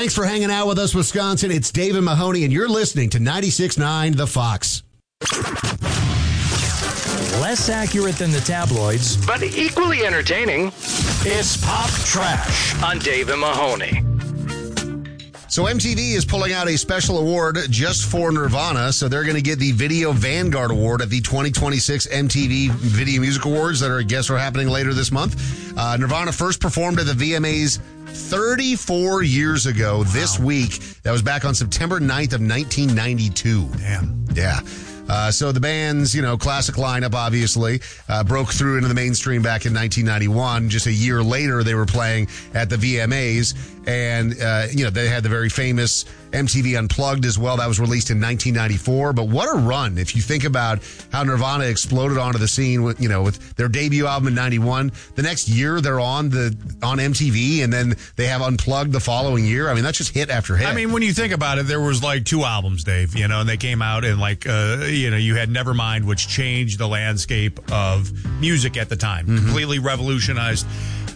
Thanks for hanging out with us, Wisconsin. It's David Mahoney, and you're listening to 96.9 The Fox. Less accurate than the tabloids, but equally entertaining. It's Pop Trash on Dave and Mahoney. So MTV is pulling out a special award just for Nirvana. So they're going to get the Video Vanguard Award at the 2026 MTV Video Music Awards that are, I guess, are happening later this month. Nirvana first performed at the VMAs 34 years ago this week. That was back on September 9th of 1992. Damn. Yeah. So the band's, classic lineup, obviously, broke through into the mainstream back in 1991. Just a year later, they were playing at the VMAs. And, they had the very famous MTV Unplugged as well. That was released in 1994. But what a run if you think about how Nirvana exploded onto the scene with their debut album in 91. The next year, they're on MTV, and then they have Unplugged the following year. I mean, that's just hit after hit. I mean, when you think about it, there was like 2 albums, Dave, and they came out in you had Nevermind, which changed the landscape of music at the time. Mm-hmm. Completely revolutionized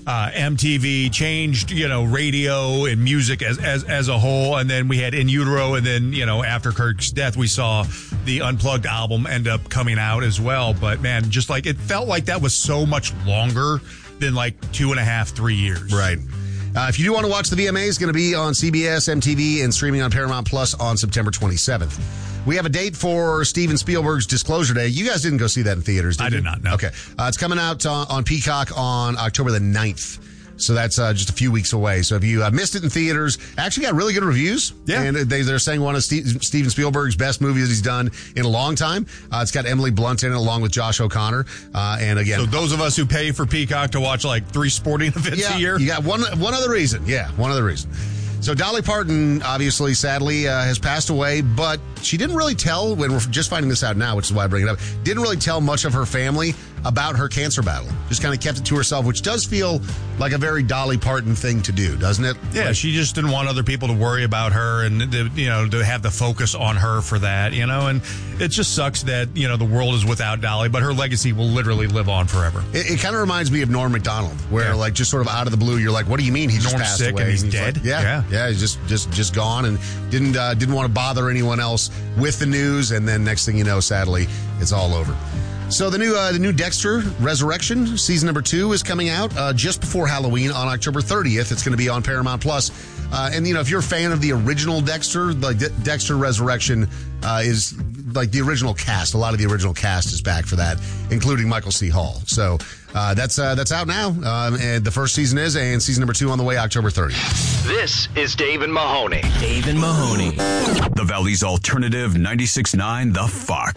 MTV, changed, radio and music as a whole. And then we had In Utero. And then, after Kirk's death, we saw the Unplugged album end up coming out as well. But man, just like it felt like that was so much longer than like 2.5, 3 years. Right. If you do want to watch the VMAs, it's going to be on CBS, MTV, and streaming on Paramount Plus on September 27th. We have a date for Steven Spielberg's Disclosure Day. You guys didn't go see that in theaters, did you? I did not, no. Okay. It's coming out on Peacock on October the 9th. So that's just a few weeks away. So if you missed it in theaters, actually got really good reviews. Yeah. And they're saying one of Steven Spielberg's best movies he's done in a long time. It's got Emily Blunt in it along with Josh O'Connor. And again, so those of us who pay for Peacock to watch like 3 sporting events a year. You got one other reason. Yeah, one other reason. So Dolly Parton, obviously, sadly, has passed away, but she didn't really tell, when we're just finding this out now, which is why I bring it up, didn't really tell much of her family about her cancer battle. Just kind of kept it to herself, which does feel like a very Dolly Parton thing to do, doesn't it? Yeah, she just didn't want other people to worry about her and, to have the focus on her for that, and it just sucks that, the world is without Dolly, but her legacy will literally live on forever. It kind of reminds me of Norm Macdonald, where like just sort of out of the blue, you're like, what do you mean he just passed sick away? And he's dead? Like, yeah, he's just gone and didn't want to bother anyone else with the news, and then next thing you know, sadly, it's all over. So the new Dexter Resurrection season number 2 is coming out just before Halloween on October 30th. It's going to be on Paramount Plus. And if you're a fan of the original Dexter, like Dexter Resurrection is like the original cast. A lot of the original cast is back for that, including Michael C. Hall. So that's out now. And the first season is, and season number 2 on the way October 30th. This is Dave and Mahoney. Dave and Mahoney. The Valley's Alternative 96.9 The Fox.